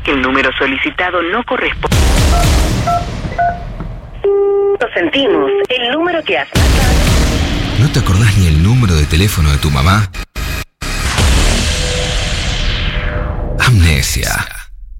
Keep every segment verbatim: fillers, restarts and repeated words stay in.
que el número solicitado no corresponde. Lo sentimos, el número que has marcado. ¿No te acordás ni el número de teléfono de tu mamá? Amnesia.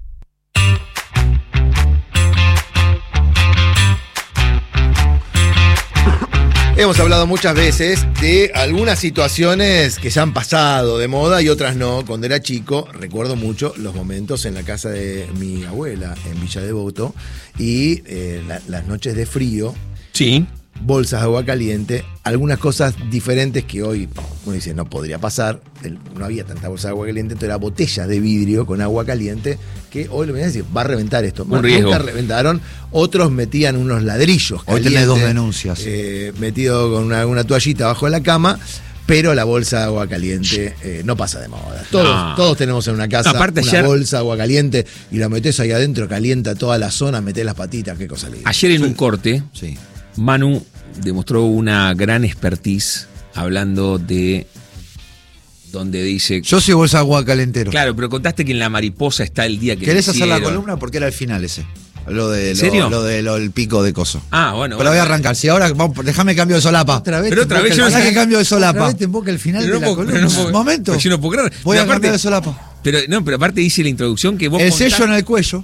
Hemos hablado muchas veces de algunas situaciones que ya han pasado de moda y otras no. Cuando era chico, recuerdo mucho los momentos en la casa de mi abuela en Villa Devoto y eh, la, las noches de frío. Sí. Bolsas de agua caliente, algunas cosas diferentes que hoy uno dice no podría pasar, no había tanta bolsa de agua caliente, entonces era botellas de vidrio con agua caliente que hoy lo voy a decir, va a reventar esto. Un riesgo. Nunca reventaron, otros metían unos ladrillos hoy calientes, tenés dos denuncias. Eh, metido con una, una toallita bajo la cama. Pero la bolsa de agua caliente eh, no pasa de moda. Todos, no. todos tenemos en una casa Aparte, una ayer, bolsa de agua caliente y la metés ahí adentro, calienta toda la zona, metés las patitas, qué cosa linda. Ayer en un corte, sí. Manu demostró una gran expertise hablando de donde dice... Yo soy bolsa de agua calentero. Claro, pero contaste que en La Mariposa está el día que ¿Querés hacer la hicieron. columna? Porque era el final ese. Lo de ¿En lo, serio? Lo de lo del pico de coso. Ah, bueno. Pero la voy a arrancar. Si ahora, vamos, déjame cambio de solapa. Otra vez Pero otra vez yo no Ahora sé- que cambio de solapa. Otra vez te emboca el final Pero de no la puedo- columna. pero no puedo- Un momento. pero yo no puedo creer. Voy Pero a aparte- cambiar de solapa. Pero, no, pero aparte dice la introducción que vos El contás- sello en el cuello.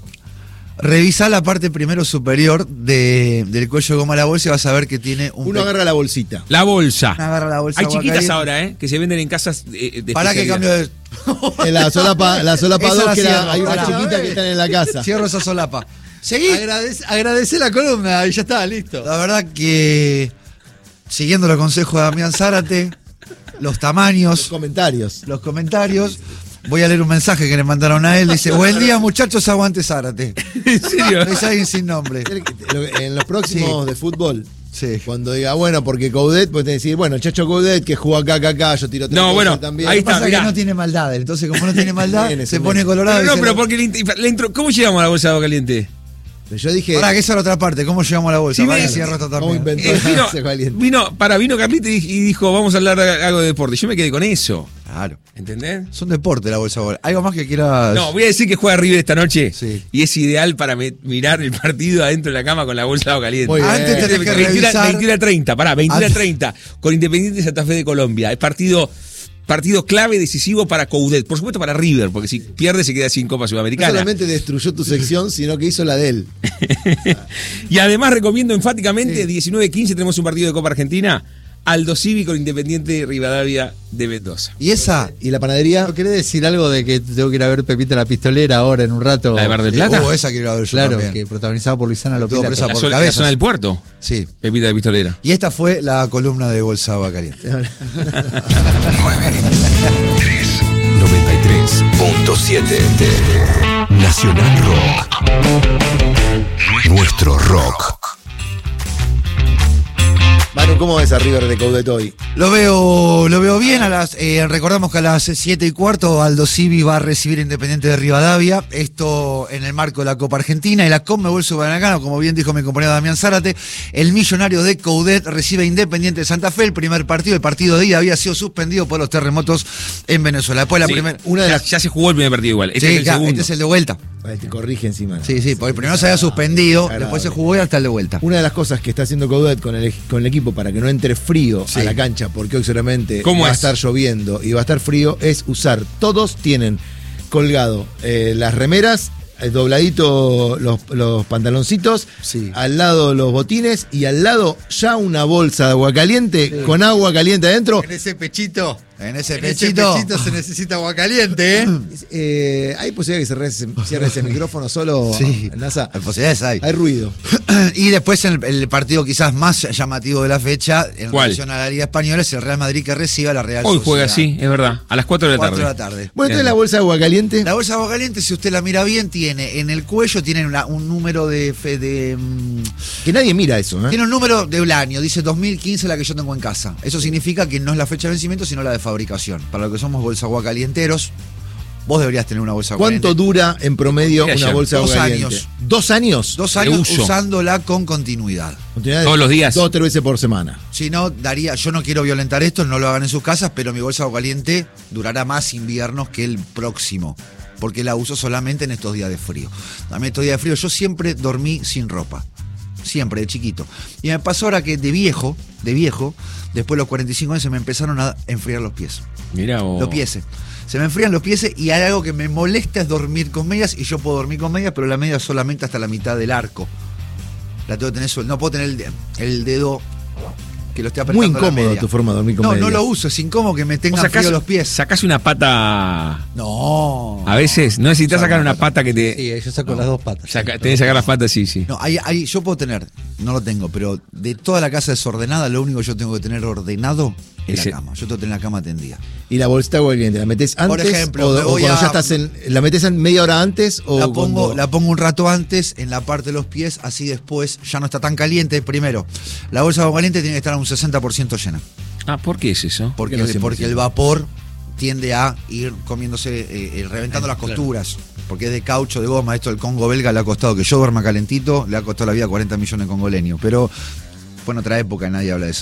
Revisá la parte primero superior de, del cuello de goma de la bolsa y vas a ver que tiene un... Uno pe- agarra la bolsita. La bolsa. agarra la bolsa Hay de agua chiquitas caliente. ahora, ¿eh? Que se venden en casas eh, de Para que especialidad. cambio de... En la solapa, la solapa Esa dos, la que era- cierro, hay una pará. chiquita que están en la casa. Cierro esa solapa. Seguí. Agradece, agradece la columna y ya está, listo. La verdad que, siguiendo los consejos de Damián Zárate, los tamaños, Comentarios. los comentarios, voy a leer un mensaje que le mandaron a él. Dice, buen día muchachos, aguante Zárate. ¿En serio? Es alguien sin nombre. En los próximos de fútbol, Sí. cuando diga, bueno, porque Coudet, pues te decir, bueno, el Chacho Coudet que jugó acá, acá, acá, yo tiro tres No, cosas bueno, también. ahí Lo que pasa está, es que mirá. no tiene maldad. Entonces, como no tiene maldad, Bien, se eso pone bien. colorado. Pero y no, dice, pero porque la int- la intro- ¿cómo llegamos a la bolsa de agua caliente? Yo dije, Ahora, que esa es la otra parte. ¿Cómo llegamos a la bolsa? Sí, Para me- que cierro esto ¿cómo también. inventó Eh, vino, ese caliente? vino, para, vino Carlita y y dijo, vamos a hablar de algo de deporte. Yo me quedé con eso. Claro. ¿Entendés? Es un deporte la bolsa de agua. ¿Algo más que quieras? No, voy a decir que juega River esta noche. Sí. Y es ideal para me- mirar el partido adentro de la cama con la bolsa de agua caliente. Muy bien. Antes tenés que veintiuno revisar. veintiuno a treinta, pará, veintiuno a Antes- treinta, con Independiente Santa Fe de Colombia. Es partido, partido clave, decisivo para Coudet. Por supuesto para River, porque si pierde se queda sin Copa no Sudamericana. solamente destruyó tu sección, sino que hizo la de él. Y además recomiendo enfáticamente, diecinueve quince tenemos un partido de Copa Argentina, Aldo Civi con Independiente Rivadavia de Mendoza. ¿Y esa? ¿Y la panadería? ¿No querés decir algo de que tengo que ir a ver Pepita la Pistolera ahora en un rato? ¿La de Mar del Plata? Uh, esa quiero ir a ver yo Claro, también. que protagonizada por Luisana Estuvo Lopera. presa La, por zona- la cabezas. zona del puerto, Sí. Pepita de Pistolera. Y esta fue la columna de Bolsa de Agua Caliente. nueve tres noventa y tres punto siete Nacional Rock. Nuestro rock. Manu, ¿cómo ves a River de Coudet hoy? Lo veo, lo veo bien. A las, eh, recordamos que a las siete y cuarto Aldo Civi va a recibir Independiente de Rivadavia. Esto en el marco de la Copa Argentina y la Conmebol Sudamericana, como bien dijo mi compañero Damián Zárate. El millonario de Coudet recibe Independiente de Santa Fe. El primer partido, el partido de ida, había sido suspendido por los terremotos en Venezuela. Después la Sí, primera. una de ya, las- ya se jugó el primer partido igual. Este Sí, es el ya, segundo. este es el de vuelta. Ay, te corrige encima. ¿no? Sí, sí, porque el primero se había suspendido, Agradable. después se jugó y hasta el de vuelta. Una de las cosas que está haciendo Coudet con el, con el equipo para que no entre frío Sí. a la cancha, porque hoy seguramente ¿Cómo va a es? estar lloviendo y va a estar frío, es usar, todos tienen colgado eh, las remeras, eh, dobladito los, los pantaloncitos, Sí. al lado los botines y al lado ya una bolsa de agua caliente con agua caliente adentro. En ese pechito. En ese En ese pechito. pechito se necesita agua caliente, ¿eh? Eh, ¿Hay posibilidad que se re- cierre ese micrófono solo, Sí. NASA? Hay posibilidades hay. Hay ruido. Y después el, el partido quizás más llamativo de la fecha, en ¿Cuál? relación a la Liga Española, es el Real Madrid que recibe a la Real Hoy Sociedad. juega así, es verdad. A las cuatro de la cuatro tarde. de la tarde. Bueno, entonces Bien. la bolsa de agua caliente. La bolsa de agua caliente, si usted la mira bien, tiene en el cuello tiene una- un número de... fe- de mm, Que nadie mira eso, ¿eh? tiene un número del año, dice dos mil quince la que yo tengo en casa. Eso significa que no es la fecha de vencimiento, sino la de fabricación. Para lo que somos bolsa agua calienteros, vos deberías tener una bolsa de agua ¿Cuánto caliente. dura en promedio Mira, una ya, bolsa de dos agua caliente? años. ¿Dos años? Dos de años uso. usándola con continuidad. Continuidad de Todos los días. Dos o tres veces por semana. Si no, daría, yo no quiero violentar esto, no lo hagan en sus casas, pero mi bolsa de agua caliente durará más inviernos que el próximo. porque la uso solamente en estos días de frío. También estos días de frío yo siempre dormí sin ropa. Siempre, de chiquito. Y me pasó ahora que de viejo, de viejo, después de los cuarenta y cinco años se me empezaron a enfriar los pies. Mira vos. Los pies. Se me enfrían los pies y hay algo que me molesta es dormir con medias, y yo puedo dormir con medias, pero la media solamente hasta la mitad del arco. La tengo que tener suelta. No puedo tener el, el dedo que lo esté apretando. Muy la incómodo media. tu forma de dormir con No, medias. no lo uso, es incómodo que me ¿Vos tengan sacás, frío los pies. sacás una pata? No. A veces, no necesitas No, sacar no, una no. pata que te... Sí, yo saco No. las dos patas. Saca, tenés que sacar las patas, sí, sí. No, hay, hay, yo puedo tener, no lo tengo, pero de toda la casa desordenada, lo único que yo tengo que tener ordenado es Ese- la cama. Yo tengo que tener la cama tendida. Y la bolsita de agua caliente, ¿la metés antes? Por ejemplo, o, me o voy cuando a- ya estás en. ¿La metés en media hora antes? O La pongo, cuando- la pongo un rato antes en la parte de los pies, así después ya no está tan caliente. Primero, la bolsa de agua caliente tiene que estar a un sesenta por ciento llena. Ah, ¿por qué es eso? Porque, ¿Por qué no cien por porque ciento? el vapor tiende a ir comiéndose, eh, eh, reventando las costuras. Porque es de caucho, de goma. Esto el Congo belga le ha costado que yo duerma calentito, le ha costado la vida a cuarenta millones de congoleños. Pero fue en otra época y nadie habla de eso.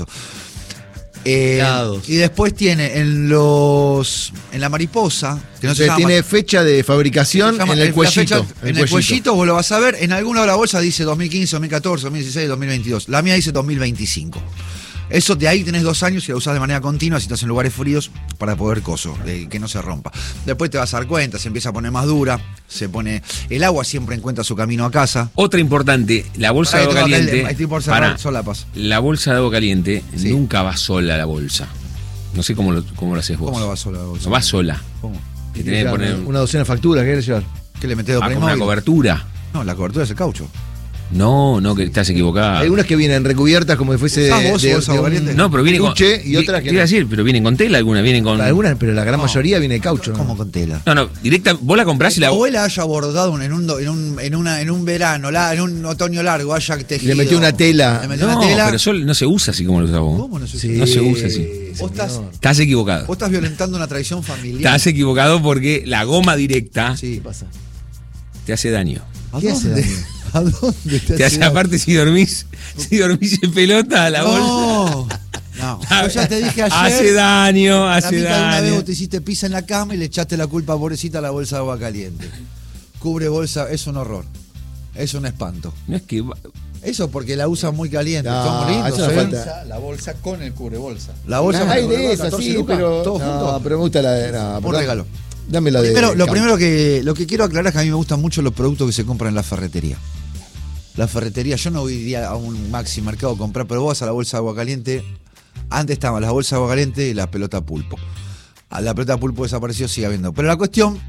Eh, Helados. y después tiene en los en la mariposa, que no se Entonces, llama, tiene fecha de fabricación se llama- en el la cuellito. fecha- en el cuellito vos lo vas a ver. En alguna de la bolsa dice dos mil quince, dos mil catorce, dos mil dieciséis, dos mil veintidós. La mía dice dos mil veinticinco. Eso de ahí tenés dos años y la usás de manera continua si estás en lugares fríos para poder coso, de que no se rompa. Después te vas a dar cuenta, se empieza a poner más dura, se pone. El agua siempre encuentra su camino a casa. Otra importante, la bolsa de Ahí agua tengo acá el- caliente. estoy por cerrar Pará. solapas. La bolsa de agua caliente Sí. nunca va sola la bolsa. No sé cómo lo, cómo lo haces vos. ¿Cómo lo vas sola la bolsa? No va sola. ¿Cómo? Que Y tenés que claro, poner una docena de facturas, ¿qué querés llevar? ¿Qué le metés de ah, con una Playmobil? cobertura. No, la cobertura es el caucho. No, no, que estás equivocado. Hay algunas que vienen recubiertas como si fuese de, ¿Usás vos de- bolsa de de un- caliente? No, pero viene con. peluche y vi- otras que te iba a no. decir, pero vienen con tela algunas, vienen con. Algunas, pero la gran No. mayoría viene de caucho, ¿no? ¿Cómo con tela? No, no, directa, vos la comprás y Mi la. abuela haya bordado en un, do- en un, en una, en un verano, la- en un otoño largo, haya tejido. le metió una tela. Le metió No, una tela. pero sol- no se usa así como lo usás vos. ¿Cómo no se Sí, usa? No se usa así. Vos estás, señor. Estás equivocado. vos estás violentando una tradición familiar. Estás equivocado porque la goma directa Sí. ¿Qué pasa? te hace daño. ¿A ¿Qué hace dónde? daño? ¿A dónde Te hace, aparte, si dormís, si dormís en pelota, la bolsa. No, no. Yo ya te dije ayer. Hace daño, La hace mitad de una vez daño. vos te hiciste pizza en la cama y le echaste la culpa, pobrecita, a la bolsa de agua caliente. Cubre bolsa, es un horror. Es un espanto. No es que. va- Eso porque la usan muy caliente. No, Somos lindos, eso no ¿eh? falta. La bolsa con el cubrebolsa. La bolsa Hay con- de esas, catorce sí, lucas, pero. todo No, junto. pero me gusta la de. No, Un perdón. regalo. Dame la de. Primero, lo caucho. primero que lo que quiero aclarar es que a mí me gustan mucho los productos que se compran en la ferretería. La ferretería, yo no iría a un maxi mercado a comprar, pero vos vas a la bolsa de agua caliente. Antes estaban las bolsas de agua caliente y la pelota pulpo. A la pelota pulpo desapareció, sigue habiendo. Pero la cuestión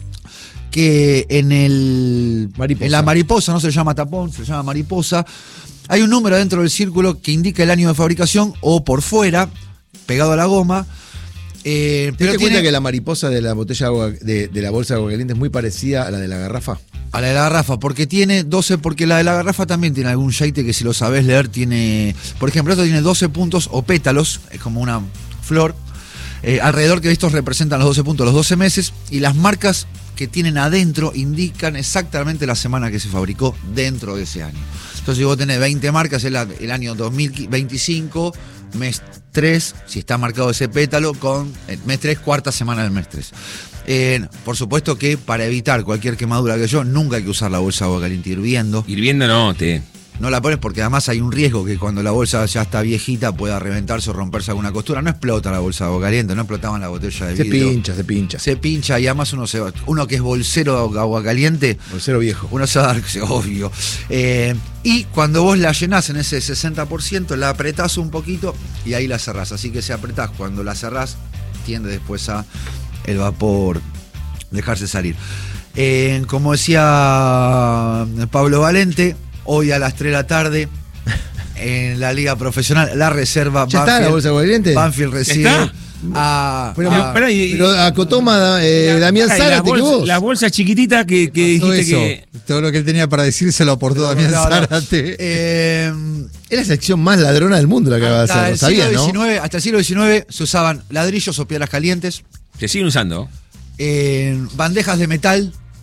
que en el Mariposa. en la mariposa, no se llama tapón, se llama mariposa. Hay un número dentro del círculo que indica el año de fabricación o por fuera, pegado a la goma. Eh, ¿Te pero das tiene cuenta que la mariposa de la botella de, agua, de, de la bolsa de agua caliente es muy parecida a la de la garrafa? a la de la garrafa, porque tiene doce, porque la de la garrafa también tiene algún shaite que si lo sabés leer tiene, por ejemplo, esto tiene doce puntos o pétalos, es como una flor, eh, alrededor que estos representan los doce puntos, los doce meses, y las marcas que tienen adentro indican exactamente la semana que se fabricó dentro de ese año. Entonces si vos tenés veinte marcas, es la- el año dos mil veinticinco, mes tres, si está marcado ese pétalo, con el mes tres, cuarta semana del mes tres. Eh, por supuesto que para evitar cualquier quemadura que yo, nunca hay que usar la bolsa de agua caliente hirviendo. Hirviendo no, te. No la pones porque además hay un riesgo que cuando la bolsa ya está viejita pueda reventarse o romperse alguna costura. No explota la bolsa de agua caliente, no explotaban la botella de Se vidrio. pincha, se pincha. Se pincha y además uno se va- uno que es bolsero de agua caliente, Bolsero viejo. uno se va a dar, obvio. Eh, y cuando vos la llenás en ese sesenta por ciento, la apretás un poquito y ahí la cerrás. Así que si apretás, cuando la cerrás, tiende después a el vapor dejarse salir. Eh, como decía Pablo Valente, hoy a las tres de la tarde, en la liga profesional, la reserva ¿Ya está la bolsa de agua caliente? Banfield recibe ¿Está? a... Pero, a- Pará, y- pero acotó ma- eh, Damián Pará, y Zárate las que bolsas- vos. Las bolsas chiquititas que, que Todo dijiste eso, que. todo lo que él tenía para decir se lo aportó Damián No, no. Zárate. Eh, Es la sección más ladrona del mundo la que va a hasta, hacer, el lo sabías, siglo ¿no? diecinueve, hasta el siglo diecinueve se usaban ladrillos o piedras calientes, Se siguen usando. eh, bandejas de metal,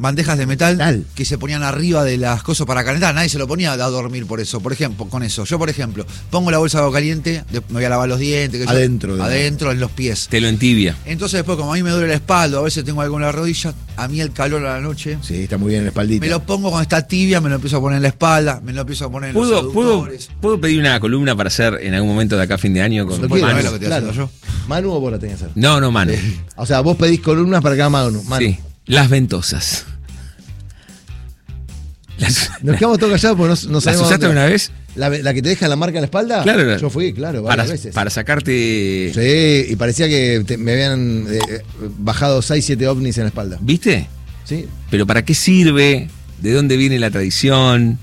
bandejas de metal Tal. que se ponían arriba de las cosas para calentar. Nadie se lo ponía a dormir por eso. Por ejemplo, con eso. Yo, por ejemplo, pongo la bolsa de agua caliente, de- me voy a lavar los dientes. que yo- Adentro de- adentro, en los pies. Te lo entibia. Entonces después, como a mí me duele la espalda, a veces tengo algo en la rodilla, a mí el calor a la noche, Sí, está muy bien en la espaldita. me lo pongo cuando está tibia, me lo empiezo a poner en la espalda, me lo empiezo a poner en los ¿Puedo, puedo, aductores. ¿Puedo pedir una columna para hacer en algún momento de acá a fin de año con Lo Bueno, quiero, no Manu? es lo que estoy claro. haciendo ¿Manu o vos la tenés que hacer? No, no, Manu. O sea, vos pedís columnas para cada Manu. Manu. Sí. Las ventosas. Las, Nos quedamos todos callados porque no, no ¿Las sabemos. usaste dónde- una vez? ¿La, la que te deja la marca en la espalda? Claro. Yo fui, claro, Para, varias veces. para sacarte. Sí, y parecía que te- me habían eh, bajado seis, siete ovnis en la espalda. ¿Viste? Sí. Pero ¿para qué sirve? ¿De dónde viene la tradición?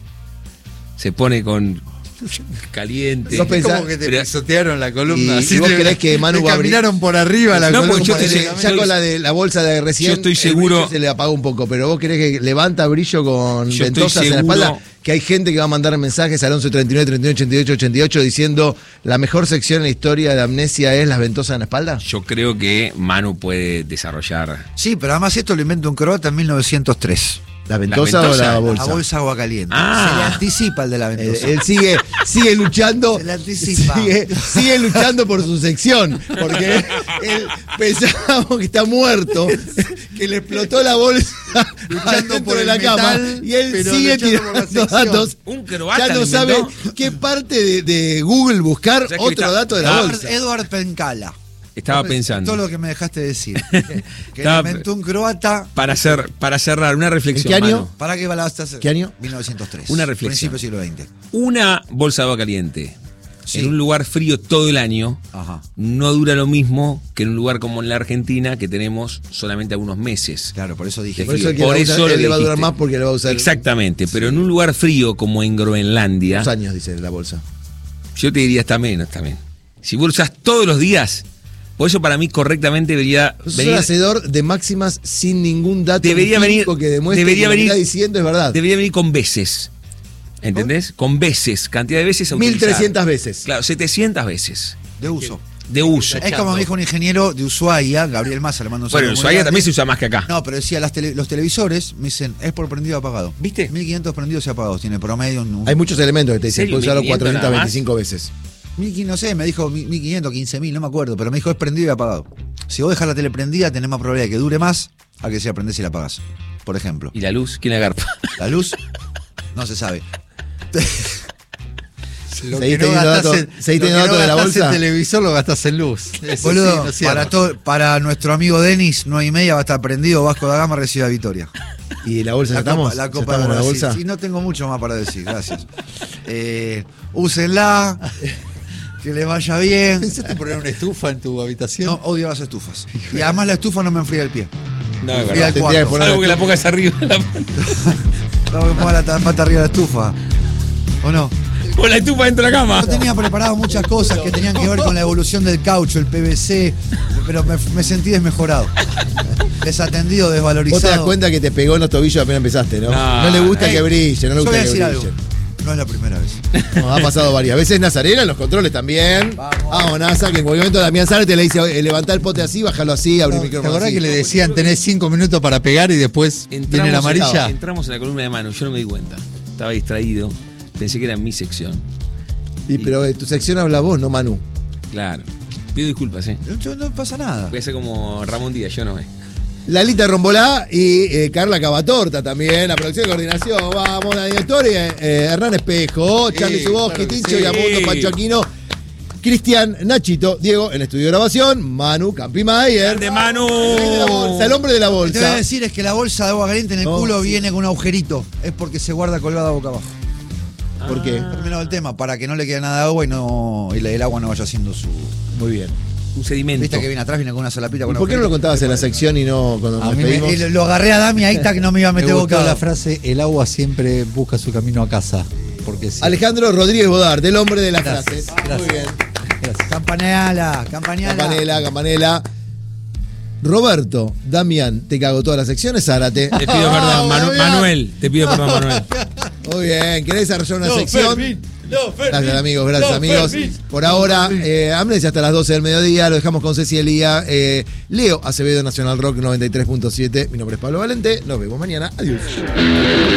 Se pone con caliente. Vos pensás- como que te pero- pisotearon la columna. Y- así y vos te- creés que Manu te va a abrir- caminaron por arriba la No, columna. porque yo te- Eh, ya con la de la bolsa de recién, Yo estoy el seguro- brillo se le apaga un poco, pero vos querés que levanta brillo con Yo estoy ventosas en la seguro- espalda, que hay gente que va a mandar mensajes al once treinta y nueve treinta y nueve ochenta y ocho ochenta y ocho diciendo la mejor sección en la historia de Amnesia es las ventosas en la espalda. Yo creo que Manu puede desarrollar. Sí, pero además esto lo inventa un croata en mil novecientos tres. ¿La ventosa o ventosa? la La bolsa? bolsa agua caliente. Ah. Se le anticipa el de la Eh, ventosa. él sigue, sigue luchando. Se le anticipa. Sigue, sigue luchando por su sección. Porque él pensábamos que está muerto, que le explotó la bolsa Luchando adentro por de el la cama. metal, Y él pero sigue luchando por la tirando sección. datos. Un croata Ya no lo sabe inventó. qué parte de, de Google buscar O sea, que otro está- dato de la Edward- bolsa. Edward Pencala. Estaba Todo pensando. lo que me dejaste decir. Que, que Estaba- lo inventó un croata. Para, hacer, para cerrar, una reflexión. ¿En qué año? Manu. ¿Para qué balaste hacer? ¿Qué año? mil novecientos tres. Una reflexión. Principio del siglo veinte. Una bolsa de agua caliente Sí. en un lugar frío todo el año Ajá. no dura lo mismo que en un lugar como en la Argentina que tenemos solamente algunos meses. Claro, por eso dije. Por eso, Por que la va a usar- eso lo él le va a durar dijiste. más porque le va a usar Exactamente, pero en un lugar frío como en Groenlandia, dos años, dice la bolsa. yo te diría hasta menos también. Si vos lo usás todos los días, por eso para mí correctamente debería Sos venir, un hacedor de máximas sin ningún dato Debería empírico venir- que demuestre debería que lo que venir- está diciendo es verdad. debería venir con veces. ¿Entendés? Con veces, cantidad de veces a mil utilizar. trescientas veces. Claro, setecientas veces De uso. de uso. Es como me dijo un ingeniero de Ushuaia, Gabriel Massa, le mando un Bueno, saludo en muy Ushuaia grande. también se usa más que acá. No, pero decía, las tele- los televisores me dicen, es por prendido y apagado. ¿Viste? mil quinientos prendidos y apagados, tiene promedio. Un, un- Hay muchos elementos que te dicen, ¿En serio? puedes usarlo mil quinientos cuatrocientas veinticinco veces. mil quinientos, no sé, me dijo mil quinientos, quince mil, no me acuerdo, pero me dijo es prendido y apagado. Si vos dejas la tele prendida, tenés más probabilidad de que dure más a que sea prendés y la apagás. Por ejemplo. ¿Y la luz? ¿Quién la agarpa? La luz, no se sabe. Lo Seguís que no teniendo gastás datos- en- seguís lo que teniendo no datos de la gastás bolsa. en televisor lo gastas en luz. Eso Boludo, sí, no es cierto. para, todo, para nuestro amigo Denis, nueve y media va a estar prendido, Vasco da Gama recibe a Victoria. ¿Y la bolsa ya La estamos? copa, la ¿Ya copa estamos de en la Brasil. bolsa? Sí, no tengo mucho más para decir, gracias. Eh, úsenla, que les vaya bien. ¿Pensaste poner una estufa en tu habitación? No, odio las estufas. Y además la estufa no me enfría el pie. No, Me es enfría verdad. el Tendría que cuarto. poner- Algo que la pongas arriba de la Tengo que poner la ta- pata arriba de la estufa. ¿O no? con la estufa dentro de la cama. Yo tenía preparado muchas cosas que tenían que ver con la evolución del caucho, el P V C, pero me, me sentí desmejorado. Desatendido, Vos desvalorizado. te das cuenta que te pegó en los tobillos apenas empezaste, ¿no? No, No, le gusta Ey, que brille, no le yo voy gusta a que decir brille. algo. No es la primera vez. No, ha pasado varias veces. Nazarena en los controles también. Vamos. Vamos, Nasa, que en cualquier momento Damián Zárate le dice, "Oye, levantá el pote así, bájalo así, abrí el ¿Te micrófono acordás así". que le decían tenés cinco minutos para pegar y después viene la amarilla? entramos en la columna de Manu, yo no me di cuenta. Estaba distraído. Pensé que era mi sección. Y, pero de tu sección habla vos, no Manu. Claro. Pido disculpas, ¿eh? No, no pasa nada. Voy a ser como Ramón Díaz, yo no, ¿eh? Lalita Rombolá y eh, Carla Cavatorta también, la producción y coordinación. Vamos, la directora, eh, Hernán Espejo, Charlie Sí, Suboski, claro que Tincho sí. Yamundo, Pancho Aquino, Cristian, Nachito, Diego en estudio de grabación, Manu Campimayer. ¡Grande, Manu! El hombre de la bolsa, el hombre de la Lo que te voy a bolsa. decir es que la bolsa de agua caliente en el No, culo sí. viene con un agujerito. Es porque se guarda colgada boca abajo. ¿Por qué? Terminado el tema, para que no le quede nada de agua y no y el agua no vaya haciendo su. Muy bien. Un sedimento. Viste que viene atrás, viene con una solapita. ¿Y Con por qué no lo contabas en la sección y no cuando A nos mí me- pedimos? Y lo agarré a Dami ahí está que no me iba a Me meter gustó boca. la frase, el agua siempre busca su camino a casa. Porque sí. Alejandro Rodríguez Bodart, el hombre de las Gracias, frases. gracias. Muy bien. Gracias. Campaneala, campaneala. Campanela, campanela. Roberto, Damián, te cago todas las secciones, Zárate. Te pido perdón, Manu- Damián. Manuel. Te pido perdón, Manuel. Muy bien, ¿querés desarrollar una No, sección? Fermín. Gracias, amigos, gracias, amigos. Por ahora, eh, Amnesia hasta las doce del mediodía. Lo dejamos con Ceci Elía. Eh, Leo Acevedo, Nacional Rock noventa y tres punto siete. Mi nombre es Pablo Valente. Nos vemos mañana. Adiós.